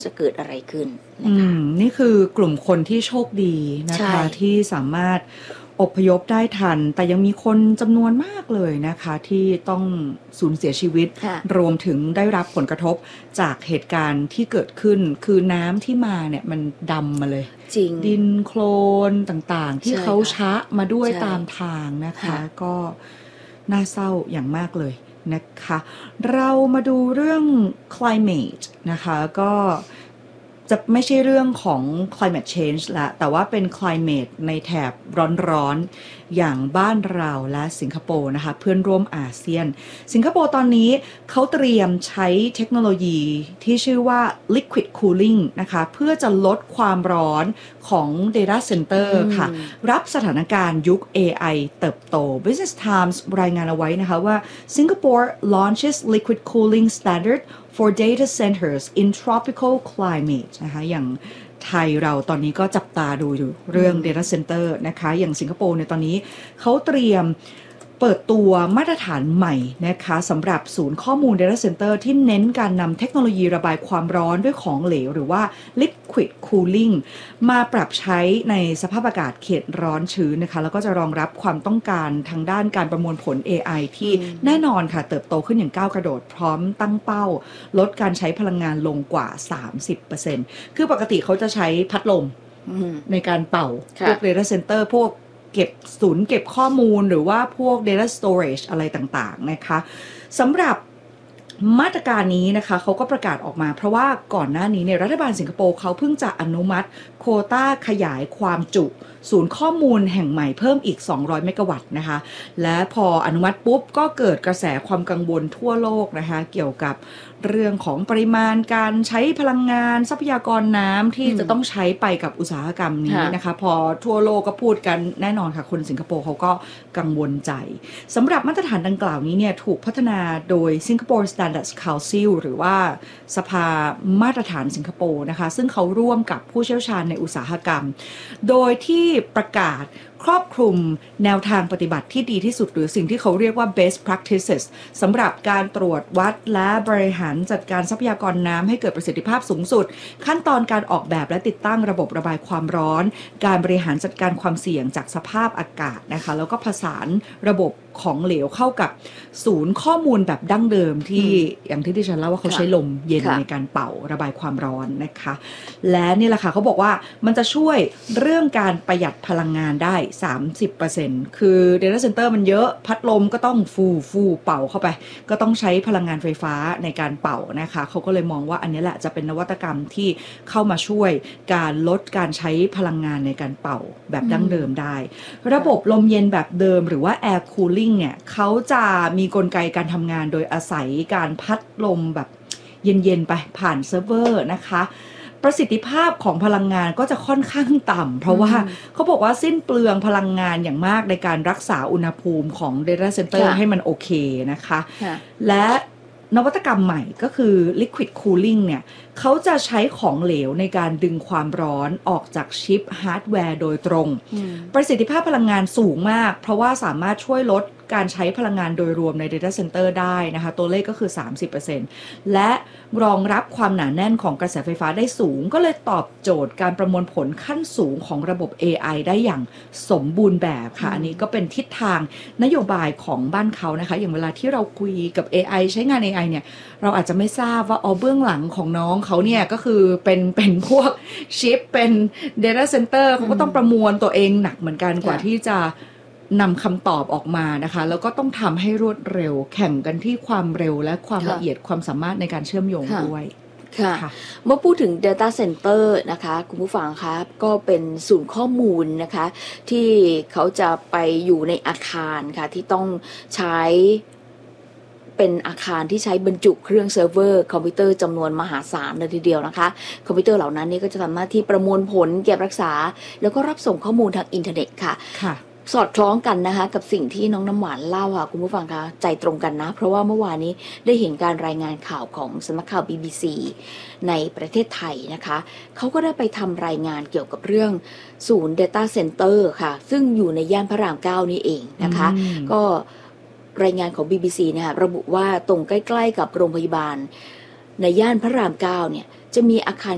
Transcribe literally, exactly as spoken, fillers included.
จะเกิดอะไรขึ้นนะคะนี่คือกลุ่มคนที่โชคดีนะคะที่สามารถอพยพได้ทันแต่ยังมีคนจำนวนมากเลยนะคะที่ต้องสูญเสียชีวิตรวมถึงได้รับผลกระทบจากเหตุการณ์ที่เกิดขึ้นคือน้ำที่มาเนี่ยมันดำมาเลยจริงดินโคลนต่างๆที่เขาชะมาด้วยตามทางนะคะก็น่าเศร้าอย่างมากเลยนะคะเรามาดูเรื่อง climate นะคะก็จะไม่ใช่เรื่องของ climate change ละแต่ว่าเป็น climate ในแถบร้อนๆอย่างบ้านเราและสิงคโปร์นะคะเพื่อนร่วมอาเซียนสิงคโปร์ตอนนี้เขาเตรียมใช้เทคโนโลยีที่ชื่อว่า liquid cooling นะคะเพื่อจะลดความร้อนของ data center ค่ะรับสถานการณ์ยุค เอ ไอ เติบโต Business Times รายงานเอาไว้นะคะว่า Singapore launches liquid cooling standard for data centers in tropical climate นะคะอย่างไทยเราตอนนี้ก็จับตาดูอยู่เรื่อง data center นะคะอย่างสิงคโปร์ในตอนนี้เขาเตรียมเปิดตัวมาตรฐานใหม่นะคะสำหรับศูนย์ข้อมูล data center ที่เน้นการนำเทคโนโลยีระบายความร้อนด้วยของเหลวหรือว่า liquid cooling มาปรับใช้ในสภาพอากาศเขตร้อนชื้นนะคะแล้วก็จะรองรับความต้องการทางด้านการประมวลผล เอ ไอ ที่แน่นอนค่ะเติบโตขึ้นอย่างก้าวกระโดดพร้อมตั้งเป้าลดการใช้พลังงานลงกว่า สามสิบเปอร์เซ็นต์ คือปกติเขาจะใช้พัดลมในการเป่าพวก data center พวกเก็บศูนย์เก็บข้อมูลหรือว่าพวก data storage อะไรต่างๆนะคะสำหรับมาตรการนี้นะคะเขาก็ประกาศออกมาเพราะว่าก่อนหน้านี้เนี่ยรัฐบาลสิงคโปร์เขาเพิ่งจะอนุมัติโควต้าขยายความจุศูนย์ข้อมูลแห่งใหม่เพิ่มอีกสองร้อยเมกะวัตต์นะคะและพออนุมัติปุ๊บก็เกิดกระแสความกังวลทั่วโลกนะคะเกี่ยวกับเรื่องของปริมาณการใช้พลังงานทรัพยากรน้ำที่จะต้องใช้ไปกับอุตสาหกรรมนี้นะคะพอทั่วโลกก็พูดกันแน่นอนค่ะคนสิงคโปร์เขาก็กังวลใจสำหรับมาตรฐานดังกล่าวนี้เนี่ยถูกพัฒนาโดย Singapore Standards Council หรือว่าสภามาตรฐานสิงคโปร์นะคะซึ่งเขาร่วมกับผู้เชี่ยวชาญในอุตสาหกรรมโดยที่ประกาศครอบคลุมแนวทางปฏิบัติที่ดีที่สุดหรือสิ่งที่เขาเรียกว่า best practices สำหรับการตรวจวัดและบริหารจัดการทรัพยากรน้ำให้เกิดประสิทธิภาพสูงสุดขั้นตอนการออกแบบและติดตั้งระบบระบายความร้อนการบริหารจัดการความเสี่ยงจากสภาพอากาศนะคะแล้วก็ผสานระบบของเหลวเข้ากับศูนย์ข้อมูลแบบดั้งเดิมที่อย่างที่ดิฉันเล่าว่าเขาใช้ลมเย็นในการเป่าระบายความร้อนนะคะและนี่แหละค่ะเขาบอกว่ามันจะช่วยเรื่องการประหยัดพลังงานได้ สามสิบเปอร์เซ็นต์ คือ data center มันเยอะพัดลมก็ต้องฟูฟูเป่าเข้าไปก็ต้องใช้พลังงานไฟฟ้าในการเป่านะคะเขาก็เลยมองว่าอันนี้แหละจะเป็นนวัตกรรมที่เข้ามาช่วยการลดการใช้พลังงานในการเป่าแบบดั้งเดิมได้ระบบลมเย็นแบบเดิมหรือว่า air cooling เนี่ยเขาจะมีกลไกการทำงานโดยอาศัยการพัดลมแบบเย็นๆไปผ่านเซิร์ฟเวอร์นะคะประสิทธิภาพของพลังงานก็จะค่อนข้างต่ำเพราะว่าเขาบอกว่าสิ้นเปลืองพลังงานอย่างมากในการรักษาอุณหภูมิของ data center ให้มันโอเคนะคะและนวัตกรรมใหม่ก็คือ liquid cooling เนี่ยเขาจะใช้ของเหลวในการดึงความร้อนออกจากชิปฮาร์ดแวร์โดยตรงประสิทธิภาพพลังงานสูงมากเพราะว่าสามารถช่วยลดการใช้พลังงานโดยรวมใน data center ได้นะคะตัวเลขก็คือ สามสิบเปอร์เซ็นต์ และรองรับความหนาแน่นของกระแสไฟฟ้าได้สูงก็เลยตอบโจทย์การประมวลผลขั้นสูงของระบบ เอ ไอ ได้อย่างสมบูรณ์แบบค่ะอันนี้ก็เป็นทิศทางนโยบายของบ้านเขานะคะอย่างเวลาที่เราคุยกับ เอ ไอ ใช้งาน เอ ไอ เนี่ยเราอาจจะไม่ทราบว่าเอาเบื้องหลังของน้องเขาเนี่ยก็คือเป็นเป็นพวกชิปเป็น data center เขาก็ต้องประมวลตัวเองหนักเหมือนกันกว่าที่จะนำคำตอบออกมานะคะแล้วก็ต้องทำให้รวดเร็วแข่งกันที่ความเร็วและความละเอียดความสามารถในการเชื่อมโยงด้วยค่ะเมื่อพูดถึง data center นะคะคุณผู้ฟังคะก็เป็นศูนย์ข้อมูลนะคะที่เขาจะไปอยู่ในอาคารค่ะที่ต้องใช้เป็นอาคารที่ใช้บรรจุเครื่องเซิร์ฟเวอร์คอมพิวเตอร์จำนวนมหาศาลเลยทีเดียวนะคะคอมพิวเตอร์เหล่านั้นนี่ก็จะทำหน้าที่ประมวลผลเก็บรักษาแล้วก็รับส่งข้อมูลทางอินเทอร์เน็ตค่ะสอดคล้องกันนะคะกับสิ่งที่น้องน้ำหวานเล่าค่ะคุณผู้ฟังคะใจตรงกันนะเพราะว่าเมื่อวานนี้ได้เห็นการรายงานข่าวของสำนักข่าว บี บี ซี ในประเทศไทยนะคะเขาก็ได้ไปทำรายงานเกี่ยวกับเรื่องศูนย์ Data Center ค่ะซึ่งอยู่ในย่านพระรามเก้านี่เองนะคะก็รายงานของ บี บี ซี นะคะระบุว่าตรงใกล้ๆกับโรงพยาบาลในย่านพระรามเก้าเนี่ยจะมีอาคาร